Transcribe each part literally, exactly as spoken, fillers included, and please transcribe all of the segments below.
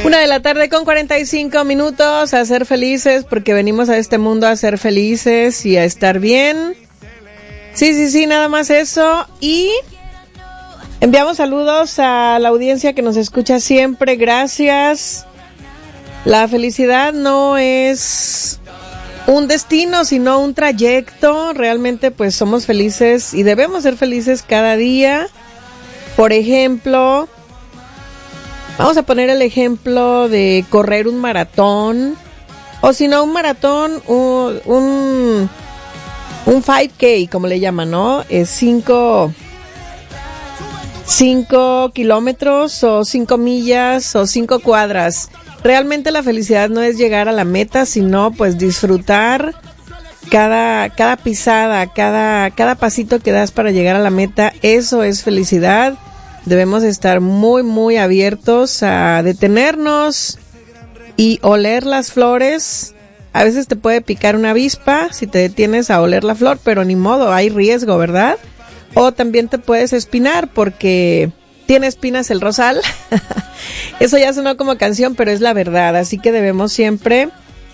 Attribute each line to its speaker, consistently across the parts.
Speaker 1: Una de la tarde con cuarenta y cinco minutos, a ser felices, porque venimos a este mundo a ser felices y a estar bien. Sí, sí, sí, nada más eso. Y enviamos saludos a la audiencia que nos escucha siempre, gracias. La felicidad no es un destino, sino un trayecto. Realmente pues somos felices y debemos ser felices cada día. Por ejemplo, vamos a poner el ejemplo de correr un maratón, o si no un maratón, un, un, un cinco K, como le llaman, ¿no? Es cinco, cinco kilómetros, o cinco millas, o cinco cuadras. Realmente la felicidad no es llegar a la meta, sino pues disfrutar cada, cada pisada, cada, cada pasito que das para llegar a la meta. Eso es felicidad. Debemos estar muy, muy abiertos a detenernos y oler las flores. A veces te puede picar una avispa si te detienes a oler la flor, pero ni modo, hay riesgo, ¿verdad? O también te puedes espinar porque tiene espinas el rosal. Eso ya sonó como canción, pero es la verdad. Así que debemos siempre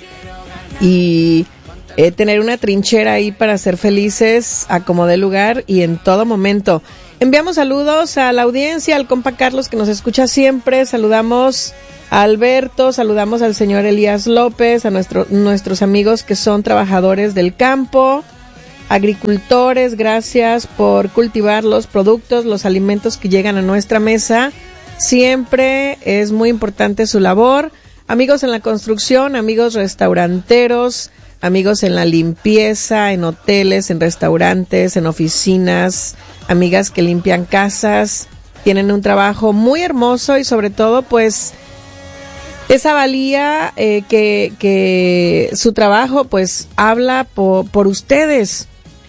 Speaker 1: y eh, tener una trinchera ahí para ser felices a como dé lugar y en todo momento. Enviamos saludos a la audiencia, al compa Carlos que nos escucha siempre, saludamos a Alberto, saludamos al señor Elías López, a nuestro, nuestros amigos que son trabajadores del campo, agricultores, gracias por cultivar los productos, los alimentos que llegan a nuestra mesa, siempre es muy importante su labor. Amigos en la construcción, amigos restauranteros, amigos en la limpieza, en hoteles, en restaurantes, en oficinas, amigas que limpian casas, tienen un trabajo muy hermoso y sobre todo pues esa valía eh, que, que su trabajo pues habla por, por ustedes,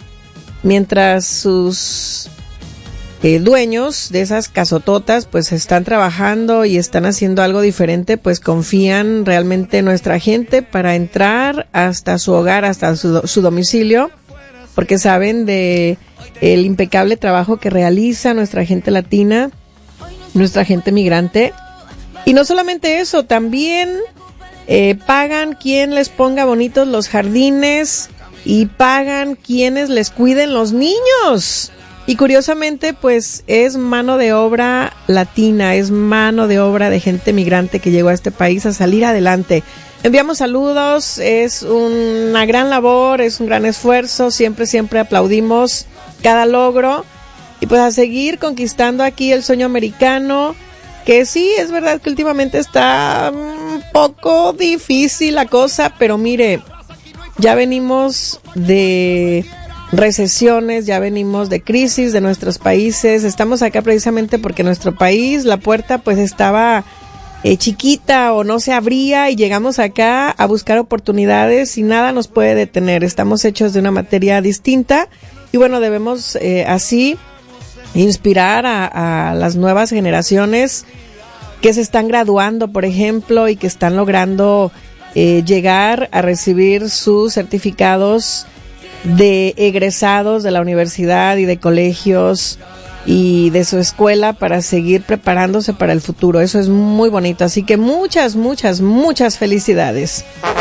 Speaker 1: mientras sus eh, dueños de esas casototas pues están trabajando y están haciendo algo diferente, pues confían realmente en nuestra gente para entrar hasta su hogar, hasta su, su domicilio, porque saben de el impecable trabajo que realiza nuestra gente latina, nuestra gente migrante. Y no solamente eso, también eh, pagan quien les ponga bonitos los jardines y pagan quienes les cuiden los niños. Y curiosamente, pues es mano de obra latina, es mano de obra de gente migrante que llegó a este país a salir adelante. Enviamos saludos, es una gran labor, es un gran esfuerzo, siempre, siempre aplaudimos cada logro y pues a seguir conquistando aquí el sueño americano, que sí, es verdad que últimamente está un poco difícil la cosa, pero mire, ya venimos de recesiones, ya venimos de crisis de nuestros países, estamos acá precisamente porque nuestro país, la puerta pues estaba eh, chiquita o no se abría y llegamos acá a buscar oportunidades y nada nos puede detener, estamos hechos de una materia distinta y bueno, debemos eh, así inspirar a, a las nuevas generaciones que se están graduando, por ejemplo, y que están logrando eh, llegar a recibir sus certificados de egresados de la universidad y de colegios y de su escuela para seguir preparándose para el futuro. Eso es muy bonito. Así que muchas, muchas, muchas felicidades.